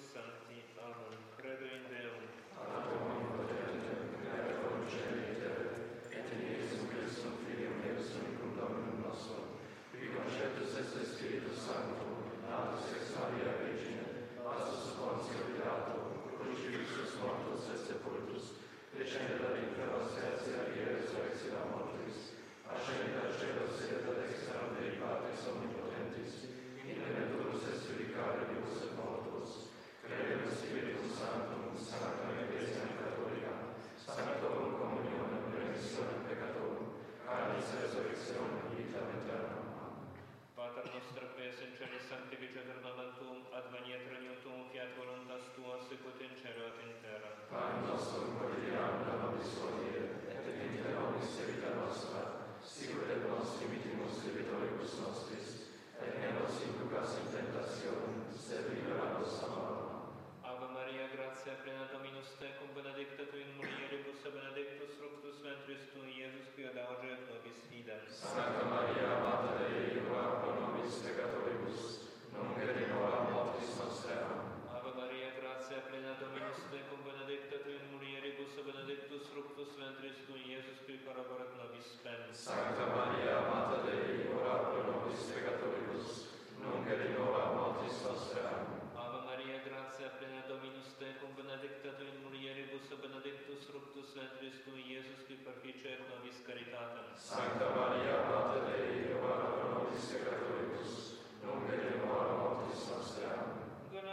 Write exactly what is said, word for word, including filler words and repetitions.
Sancti. Amen. Credo in Deum. Ad hominem potente, creator celi et terrae, et in Iesum Christum Filium eius unicum Dominum nostrum, qui conceptus est Spiritus Sanctum, natus ex Maria Virgine, passus Pontio Pilato, crucifixus mortus et sepultus, descendit ad inferos tertia die resurrexit a mortis, ascendit ad caelos et ad exteram Dei Patris omnipotentis, interventurus est judicare vivus et mortus, credo in Spiritum Sanctum, Sanctam Ecclesiam Catholica, Sanctorum Communionem Remissionem Peccatorum, Canis Resurrectionem Vitam Aeternam. Pater noster qui es in celis sanctificetur nomen tuum, adveniat regnum tuum, fiat voluntas tua sicut in cielo et in terra. Panem nostrum quotidianum da nobis hodie, et dimitte nobis debita nostra, sicut et nos dimittimus debitoribus nostris, et ne nos inducas in tentationem, sed libera nos a malo. Ave Maria, gratia plena Dominus tecum, benedicta tu in mulieribus, et benedictus fructus ventris tui, Iesus, qui adauge et nobis fidem. Sancta Maria, Mater Dei, ora pro nobis peccatoribus, nunc et in hora mortis nostrae. Ave Maria, gratia plena Dominus tecum, benedicta tu in mulieribus, et benedictus fructus ventris tui, Iesus, qui parabor et nobis spem. Sancta Maria, Mater Dei, ora pro nobis peccatoribus, nunc et in hora mortis nostrae. Ave Maria, gratia plena Dominus tecum, benedicta tu in mulieribus, et benedictus fructus ventris tui, Iesus, qui perfice et nobis caritatem. Sancta Maria,